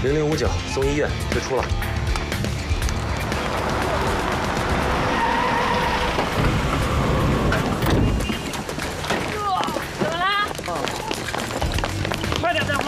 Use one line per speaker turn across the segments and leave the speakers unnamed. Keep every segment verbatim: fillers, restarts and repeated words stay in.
零零五九送医院，退出了。
怎么啦？
快点，大夫！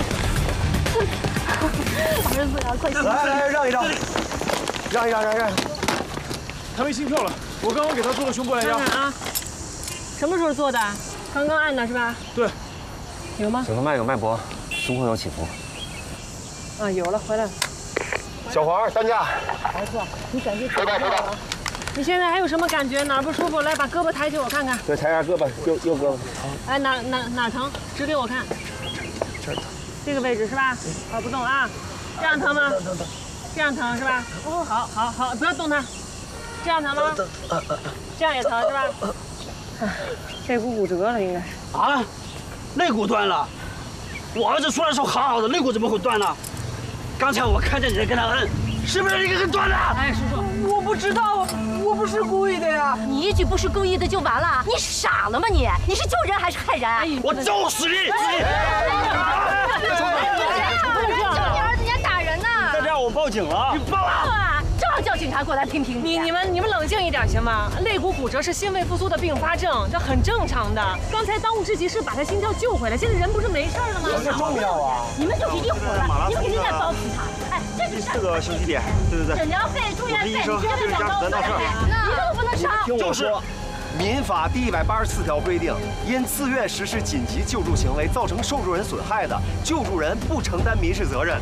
儿子呀，快
来来来，让一让，让一让，让一让。
他没心跳了，我刚刚给他做了胸部按压。
看看啊，什么时候做的？刚刚按的是吧？
对。
有吗？
颈动脉有脉搏，胸廓有起伏。
啊，有了，回来了。
小黄，担架。
儿子，你赶紧回来了。你现在还有什么感觉？哪儿不舒服？来，把胳膊抬起，我看看。
对，抬下胳膊，右右胳膊。
哎，哪哪哪疼？指给我看。
这儿疼。
这个位置是吧？好，不动啊。这样疼吗？这样疼是吧？哦，好，好，好，不要动它。这样疼吗？这样也疼是吧？哎，肋骨骨折了应该是。
啊，肋骨断了。我儿子出来时候好好的，肋骨怎么会断了？刚才我看见你在跟他摁，是不是你给他断的？
哎，叔叔，
我不知道，我不是故意的呀。
你一句不是故意的就完了？你傻了吗你？你是救人还是害人？哎，
我就是你！
救你儿子，你还打人呢！
再这样我们报警了。你报啊！
正好叫警察过来听听
你你们你们冷静一点行吗？肋骨骨折是心肺复苏的并发症，这很正常的。刚才当务之急是把他心跳救回来，现在人不是没事了吗？
这重要啊！
你们就别一会儿了，你们肯定在包庇他。哎，这就是
这个休息点，对对对。
诊疗费、住院费，你
这
这两刀
到事儿，
一个都不能少。
听我说，民法第一百八十四条规定，因自愿实施紧急救助行为造成受助人损害的，救助人不承担民事责任。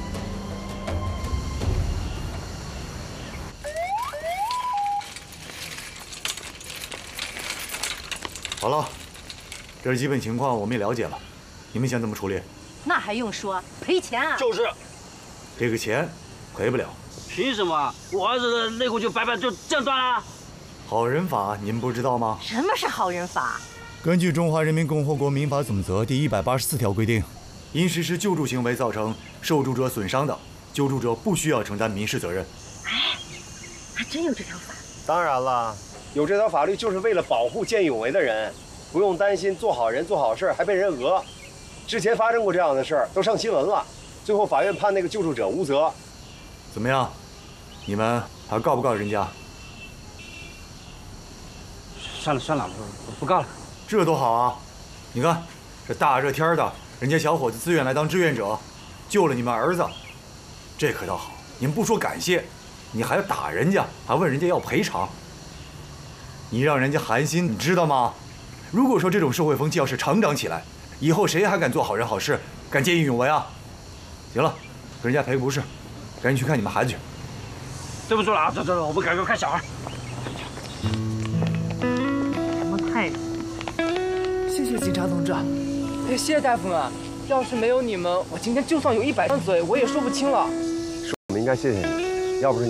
好了，这是基本情况，我们也了解了。你们想怎么处理？
那还用说，赔钱啊！
就是，
这个钱赔不了。
凭什么我儿子的肋骨就白白就这样断了？
好人法您不知道吗？
什么是好人法？
根据《中华人民共和国民法总则》第一百八十四条规定，因实施救助行为造成受助者损伤的，救助者不需要承担民事责任。
哎，还真有这条法。
当然了，有这条法律就是为了保护见义勇为的人，不用担心做好人做好事还被人讹。之前发生过这样的事儿，都上新闻了，最后法院判那个救助者无责。
怎么样？你们还告不告人家？
算了算了，我不告了。
这多好啊！你看，这大热天的，人家小伙子自愿来当志愿者，救了你们儿子，这可倒好。你们不说感谢，你还要打人家，还问人家要赔偿，你让人家寒心，你知道吗？如果说这种社会风气要是成长起来，以后谁还敢做好人好事，敢见义勇为啊？行了，给人家赔个不是，赶紧去看你们孩子去。
对不住了啊，走走走，我们赶快看小孩。
什么态度？
谢谢警察同志，哎，谢谢大夫们。要是没有你们，我今天就算有一百张嘴，我也说不清了。
我们应该谢谢你，要不是。